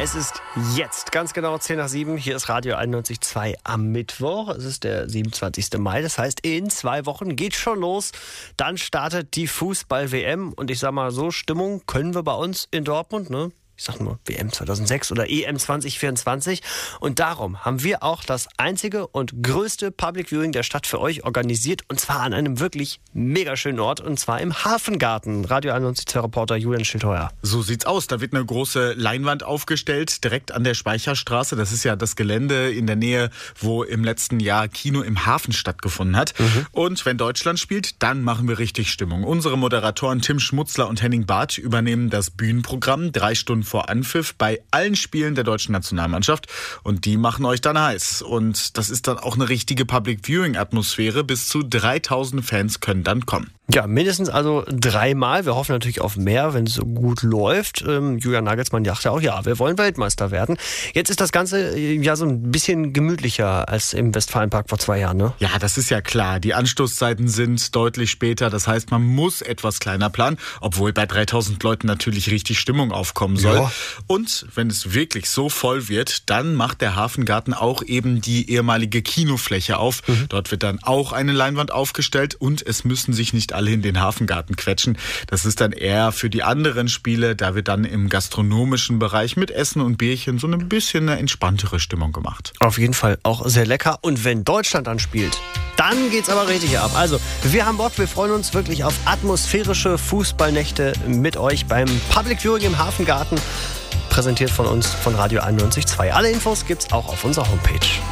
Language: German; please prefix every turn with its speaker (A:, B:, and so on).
A: Es ist jetzt ganz genau 10 nach 7. Hier ist Radio 91.2 am Mittwoch. Es ist der 27. Mai. Das heißt, in 2 Wochen geht's schon los. Dann startet die Fußball-WM. Und ich sag mal so, Stimmung können wir bei uns in Dortmund, ne? Ich sag nur WM 2006 oder EM 2024. Und darum haben wir auch das einzige und größte Public Viewing der Stadt für euch organisiert. Und zwar an einem wirklich mega schönen Ort. Und zwar im Hafengarten. Radio 91-Reporter Julian Schildheuer.
B: So sieht's aus. Da wird eine große Leinwand aufgestellt, direkt an der Speicherstraße. Das ist ja das Gelände in der Nähe, wo im letzten Jahr Kino im Hafen stattgefunden hat. Und wenn Deutschland spielt, dann machen wir richtig Stimmung. Unsere Moderatoren Tim Schmutzler und Henning Barth übernehmen das Bühnenprogramm 3 Stunden vor Anpfiff bei allen Spielen der deutschen Nationalmannschaft. Und die machen euch dann heiß. Und das ist dann auch eine richtige Public-Viewing-Atmosphäre. Bis zu 3000 Fans können dann kommen.
A: Ja, mindestens also 3-mal. Wir hoffen natürlich auf mehr, wenn es so gut läuft. Julian Nagelsmann dachte auch, ja, wir wollen Weltmeister werden. Jetzt ist das Ganze ja so ein bisschen gemütlicher als im Westfalenpark vor 2 Jahren, ne?
B: Ja, das ist ja klar. Die Anstoßzeiten sind deutlich später. Das heißt, man muss etwas kleiner planen, obwohl bei 3000 Leuten natürlich richtig Stimmung aufkommen soll. Ja. Und wenn es wirklich so voll wird, dann macht der Hafengarten auch eben die ehemalige Kinofläche auf. Dort wird dann auch eine Leinwand aufgestellt und es müssen sich nicht alle in den Hafengarten quetschen. Das ist dann eher für die anderen Spiele. Da wird dann im gastronomischen Bereich mit Essen und Bierchen so ein bisschen eine entspanntere Stimmung gemacht.
A: Auf jeden Fall auch sehr lecker. Und wenn Deutschland dann spielt, dann geht's aber richtig ab. Also, wir haben Bock, wir freuen uns wirklich auf atmosphärische Fußballnächte mit euch beim Public Viewing im Hafengarten. Präsentiert von uns, von Radio 91.2. Alle Infos gibt's auch auf unserer Homepage.